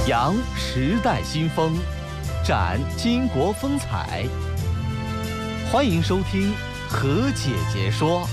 扬时代新风，展巾帼风采。欢迎收听何姐姐说。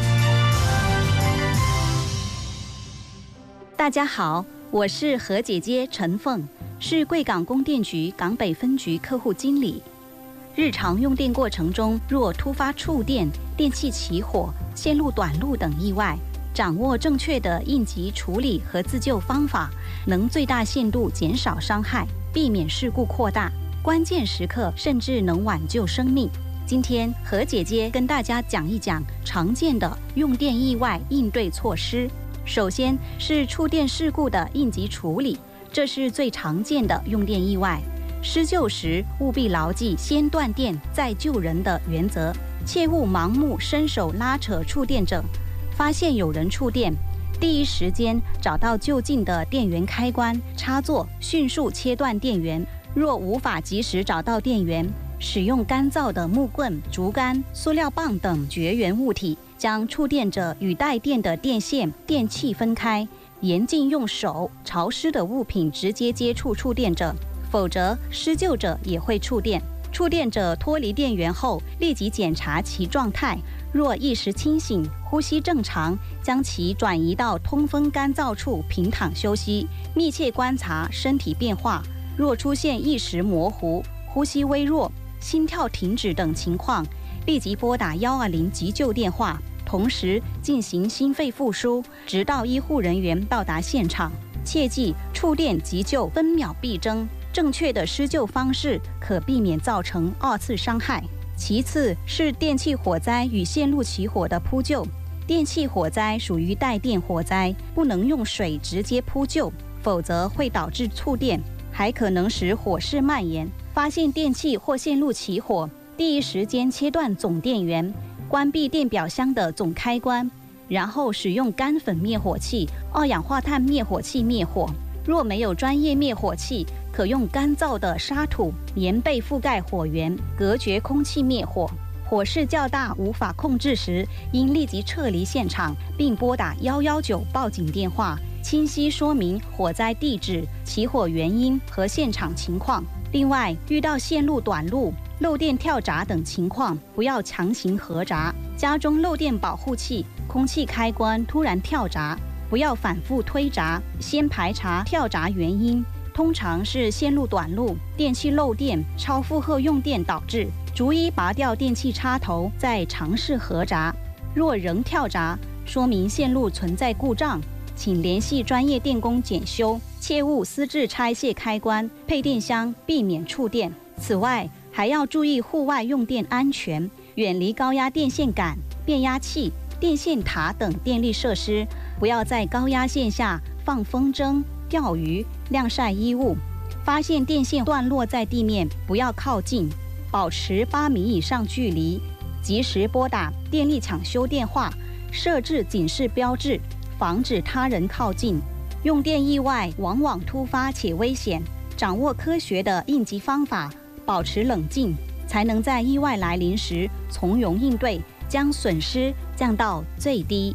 大家好，我是何姐姐陈凤，是贵港供电局港北分局客户经理。日常用电过程中，若突发触电、电器起火、线路短路等意外，掌握正确的应急处理和自救方法，能最大限度减少伤害，避免事故扩大，关键时刻甚至能挽救生命。今天何姐姐跟大家讲一讲常见的用电意外应对措施。首先是触电事故的应急处理，这是最常见的用电意外。施救时务必牢记先断电再救人的原则，切勿盲目伸手拉扯触电者。发现有人触电，第一时间找到就近的电源开关插座，迅速切断电源。若无法及时找到电源，使用干燥的木棍、竹竿、塑料棒等绝缘物体，将触电者与带电的电线、电器分开，严禁用手、潮湿的物品直接接触触电者，否则施救者也会触电。触电者脱离电源后，立即检查其状态，若意识清醒、呼吸正常，将其转移到通风干燥处平躺休息，密切观察身体变化。若出现意识模糊、呼吸微弱、心跳停止等情况，立即拨打120急救电话，同时进行心肺复苏，直到医护人员到达现场。切记，触电急救分秒必争，正确的施救方式可避免造成二次伤害。其次是电器火灾与线路起火的扑救。电器火灾属于带电火灾，不能用水直接扑救，否则会导致触电，还可能使火势蔓延。发现电器或线路起火，第一时间切断总电源，关闭电表箱的总开关，然后使用干粉灭火器、二氧化碳灭火器灭火。若没有专业灭火器，可用干燥的沙土、棉被覆盖火源，隔绝空气灭火。火势较大无法控制时，应立即撤离现场，并拨打119报警电话，清晰说明火灾地址、起火原因和现场情况。另外，遇到线路短路、漏电跳闸等情况，不要强行合闸。家中漏电保护器、空气开关突然跳闸，不要反复推闸，先排查跳闸原因。通常是线路短路、电器漏电、超负荷用电导致，逐一拔掉电器插头，再尝试合闸。若仍跳闸，说明线路存在故障，请联系专业电工检修，切勿私自拆卸开关、配电箱，避免触电。此外，还要注意户外用电安全，远离高压电线杆、变压器、电线塔等电力设施，不要在高压线下放风筝、钓鱼、晾晒衣物。发现电线断落在地面，不要靠近，保持8米以上距离，及时拨打电力抢修电话，设置警示标志，防止他人靠近。用电意外往往突发且危险，掌握科学的应急方法，保持冷静，才能在意外来临时从容应对，将损失降到最低。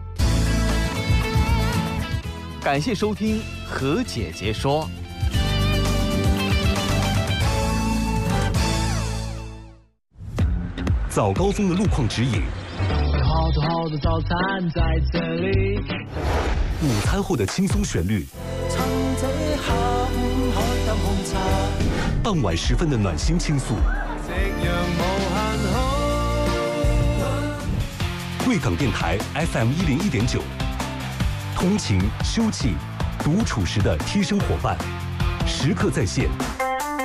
感谢收听何姐姐说。 早高峰的路况指引， 好多好多早餐在这里。 午餐后的轻松旋律，傍晚时分的暖心倾诉。贵港电台 FM 101.9，通勤、休憩、独处时的贴身伙伴，时刻在线，